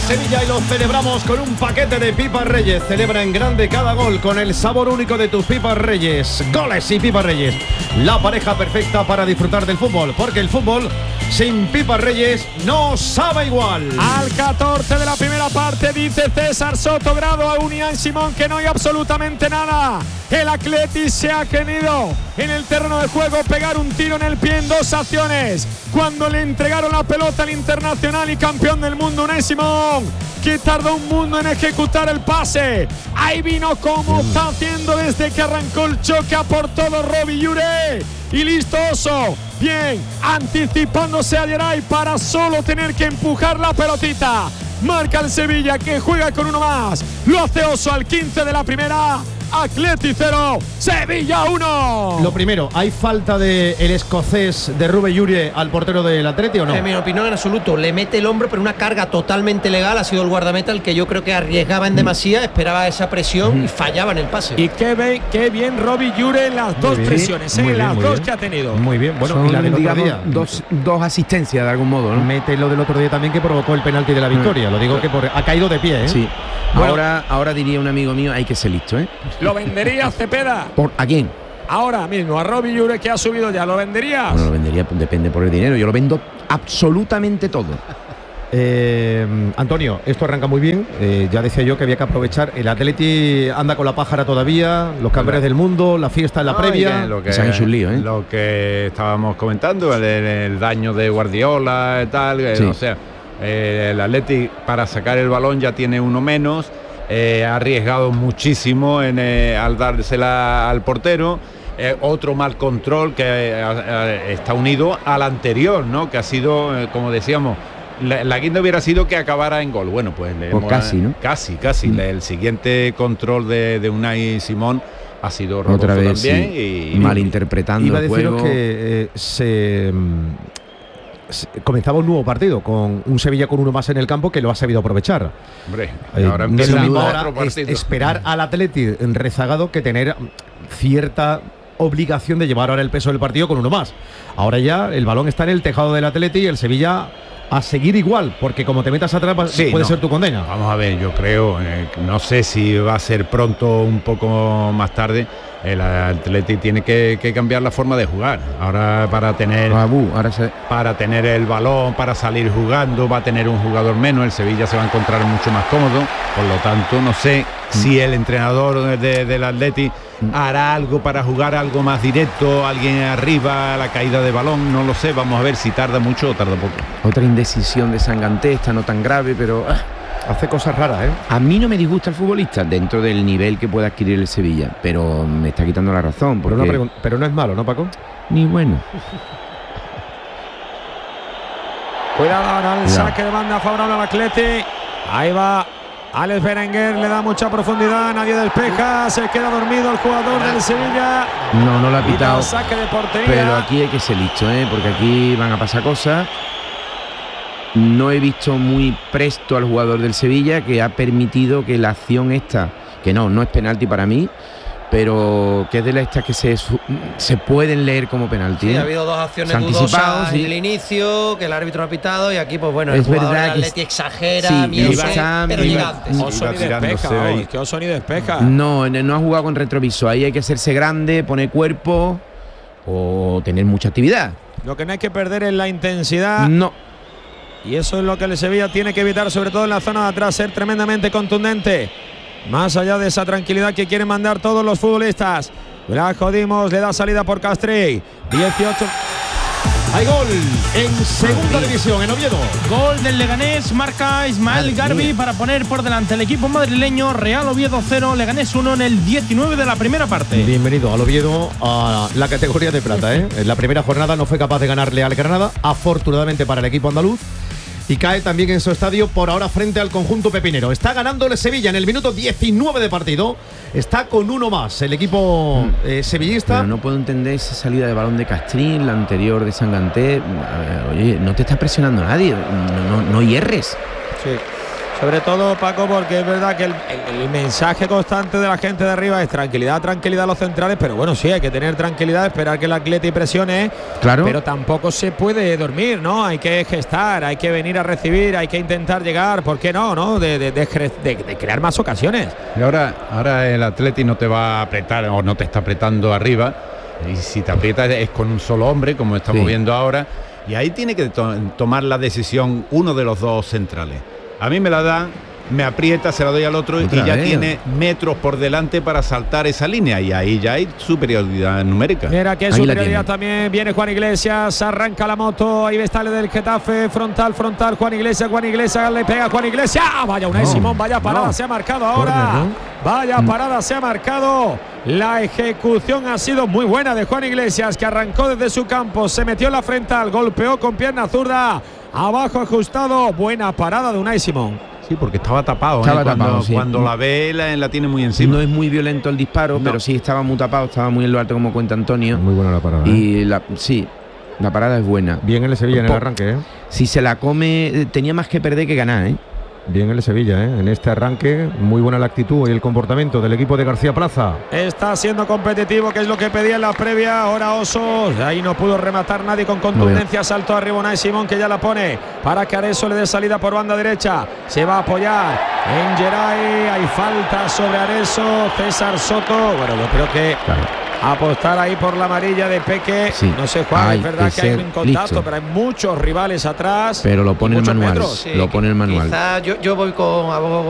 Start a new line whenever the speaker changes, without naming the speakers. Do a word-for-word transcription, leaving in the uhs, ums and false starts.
Sevilla y lo celebramos con un paquete de Pipas Reyes. Celebra en grande cada gol con el sabor único de tus Pipas Reyes. Goles y Pipas Reyes, la pareja perfecta para disfrutar del fútbol, porque el fútbol sin Pipas Reyes no sabe igual.
Al catorce de la primera parte dice César Soto, grado a Unai Simón, que no hay absolutamente nada. El Atleti se ha querido en el terreno de juego pegar un tiro en el pie en dos acciones. Cuando le entregaron la pelota al internacional y campeón del mundo Unai Simón, que tardó un mundo en ejecutar el pase. Ahí vino como está haciendo desde que arrancó el choque, aportó todo Robbie Llure. Y listo Oso, bien, anticipándose a Geray para solo tener que empujar la pelotita. Marca el Sevilla, que juega con uno más. Lo hace Oso al quince de la primera. Atleti cero, Sevilla uno.
Lo primero, ¿hay falta de el escocés de Robbie Llure al portero del Atleti o no?
En mi opinión, en absoluto. Le mete el hombro, pero una carga totalmente legal. Ha sido el guardameta el que yo creo que arriesgaba en demasía, esperaba esa presión mm. y fallaba en el pase.
Y qué, ve, qué bien Robbie Llure en las dos presiones, en las dos que ha tenido.
Muy bien, bueno,
Son,
y la del
digamos,
otro día.
Dos, dos asistencias de algún modo, ¿no?
Mete lo del otro día también, que provocó el penalti de la victoria. Lo digo que por, ha caído de pie, ¿eh?
Sí.
Bueno,
ahora, ahora diría un amigo mío, hay que ser listo, ¿eh?
¿Lo vendería Cepeda?
¿Por, ¿A quién?
Ahora mismo, a Robbie Llure, que ha subido ya, ¿lo venderías?
Bueno, lo vendería, depende por el dinero. Yo lo vendo absolutamente todo.
Eh, Antonio, esto arranca muy bien. Eh, ya decía yo que había que aprovechar. El Atleti anda con la pájara todavía, los campeones del mundo, la fiesta en la
no,
previa.
Lo que,
se han hecho un lío, ¿eh?
Lo que estábamos comentando, el, el daño de Guardiola y tal. Sí. O sea, eh, el Atleti para sacar el balón ya tiene uno menos. Eh, ha arriesgado muchísimo en, eh, al dársela al portero. Eh, otro mal control que eh, está unido al anterior, ¿no? Que ha sido, eh, como decíamos, la, la guinda hubiera sido que acabara en gol. Bueno, pues, le
pues
hemos,
casi, ¿no?
Casi, casi. Mm. El siguiente control de, de Unai Simón ha sido
otra vez
también
sí.
y, y
malinterpretando
iba
el
a deciros
juego.
que eh, se, se comenzaba un nuevo partido con un Sevilla con uno más en el campo que lo ha sabido aprovechar.
Hombre,
eh,
ahora
no es lo mismo
otro
ahora
partido.
Es, esperar al Atleti rezagado que tener cierta obligación de llevar ahora el peso del partido con uno más. Ahora ya el balón está en el tejado del Atleti y el Sevilla a seguir igual, porque como te metas atrás sí, puede no. ser tu condena.
Vamos a ver, yo creo, eh, no sé si va a ser pronto o un poco más tarde. El Atleti tiene que, que cambiar la forma de jugar. Ahora para tener
Babu, ahora se...
para tener el balón, para salir jugando, va a tener un jugador menos. El Sevilla se va a encontrar mucho más cómodo. Por lo tanto, no sé mm. si el entrenador de, del Atleti mm. hará algo para jugar algo más directo, alguien arriba, la caída de balón, no lo sé. Vamos a ver si tarda mucho o tarda poco.
Otra indecisión de Sanganté, esta no tan grave, pero... Ah.
Hace cosas raras, ¿eh?
A mí no me disgusta el futbolista dentro del nivel que pueda adquirir el Sevilla, pero me está quitando la razón. Porque...
Pero, no, pero no es malo, ¿no, Paco?
Ni bueno.
Cuidado ahora el Cuidado. saque de banda favorable al Atleti. Ahí va Alex Berenguer, le da mucha profundidad, nadie despeja, se queda dormido el jugador del Sevilla.
No, no lo ha pitado.
Saque de portería.
Pero aquí hay que ser listo, ¿eh? Porque aquí van a pasar cosas. No he visto muy presto al jugador del Sevilla, que ha permitido que la acción esta, que no, no es penalti para mí, pero que es de las estas que se, se pueden leer como penalti.
Sí,
¿eh?
ha habido dos acciones dudosas sí. en el inicio, que el árbitro ha pitado, y aquí, pues bueno, es el jugador del Atleti exagera,
sí,
miente, pero gigantes.
Oso ni despeja, oh, que Oso ni despeja.
No, no ha jugado con retrovisor, ahí hay que hacerse grande, poner cuerpo o tener mucha actividad.
Lo que no hay que perder es la intensidad.
No.
Y eso es lo que el Sevilla tiene que evitar, sobre todo en la zona de atrás, ser tremendamente contundente. Más allá de esa tranquilidad que quieren mandar todos los futbolistas. La jodimos, le da salida por Castri. dieciocho.
Hay gol en segunda división, en Oviedo.
Gol del Leganés, marca Ismael Garbi para poner por delante el equipo madrileño. Real Oviedo cero, Leganés uno en el diecinueve de la primera parte.
Bienvenido al Oviedo, a la categoría de plata, ¿eh? En la primera jornada no fue capaz de ganarle al Granada, afortunadamente para el equipo andaluz. Y cae también en su estadio por ahora frente al conjunto pepinero. Está ganando el Sevilla en el minuto diecinueve de partido. Está con uno más el equipo eh, sevillista.
Pero no puedo entender esa salida de balón de Castrín, la anterior de Sanganté. Oye, no te está presionando nadie. No, no, no hierres.
Sí. Sobre todo, Paco, porque es verdad que el, el, el mensaje constante de la gente de arriba es tranquilidad, tranquilidad a los centrales, pero bueno, sí, hay que tener tranquilidad, esperar que el Atleti presione,
claro,
pero tampoco se puede dormir, ¿no? Hay que gestar, hay que venir a recibir, hay que intentar llegar, ¿por qué no? ¿no? De, de, de, de, de crear más ocasiones.
Y ahora, ahora el Atleti no te va a apretar o no te está apretando arriba, y si te aprieta es con un solo hombre, como estamos sí. viendo ahora, y ahí tiene que to- tomar la decisión uno de los dos centrales. A mí me la dan, me aprieta, se la doy al otro
Otra
y ya
vez.
tiene metros por delante para saltar esa línea, y ahí ya hay superioridad numérica.
Mira qué
Ahí la
superioridad
tiene.
también. Viene Juan Iglesias, arranca la moto, ahí está el del Getafe, frontal, frontal, Juan Iglesias, Juan Iglesias, le pega a Juan Iglesias. ¡Ah! Vaya Unai
No,
Simón, vaya parada
no.
se ha marcado ahora.
Córner, ¿no?
Vaya parada se ha marcado. La ejecución ha sido muy buena de Juan Iglesias, que arrancó desde su campo, se metió en la frontal, golpeó con pierna zurda, abajo ajustado. Buena parada de Unai Simón.
Sí, porque estaba tapado.
Estaba
¿eh? Cuando,
tapado, sí.
cuando la ve, la, la tiene muy encima.
No es muy violento el disparo,
No.
pero sí estaba muy tapado, estaba muy en lo alto, como cuenta Antonio.
Muy buena la parada. ¿eh?
Y la, sí, la parada es buena.
Bien el Sevilla en el
Po-
arranque, ¿eh?
Si se la come, tenía más que perder que ganar, ¿eh?
Bien el Sevilla, ¿eh? En este arranque, muy buena la actitud y el comportamiento del equipo de García Plaza.
Está siendo competitivo, que es lo que pedía en la previa. Ahora Osos, ahí no pudo rematar nadie con contundencia. Saltó arriba Unai Simón, que ya la pone para que Areso le dé salida por banda derecha. Se va a apoyar en Geray. Hay falta sobre Areso. César Soto. Bueno, yo creo que
Claro.
apostar ahí por la amarilla de Peque.
Sí.
No sé, Juan,
Hay
es verdad
que
que hay
ser
un contacto,
listo.
pero hay muchos rivales atrás.
Pero lo
y
pone el
muchos
manual.
metros.
Sí,
Lo pone el manual.
Quizá yo, yo voy con, a-